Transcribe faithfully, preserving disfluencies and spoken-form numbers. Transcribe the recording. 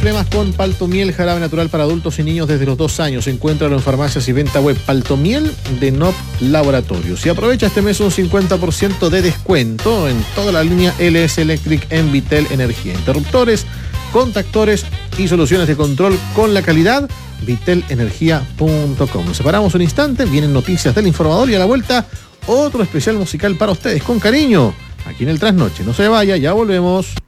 flemas con Paltomiel, jarabe natural para adultos y niños desde los dos años. Encuéntralo en farmacias y venta web. Paltomiel de N O P Laboratorios. Y aprovecha este mes un cincuenta por ciento de descuento en toda la línea L S Electric en Vitel Energía. Interruptores, contactores y soluciones de control con la calidad. vitel energía punto com. Nos separamos un instante, vienen noticias del informador y a la vuelta otro especial musical para ustedes con cariño aquí en el Trasnoche. No se vaya, ya volvemos.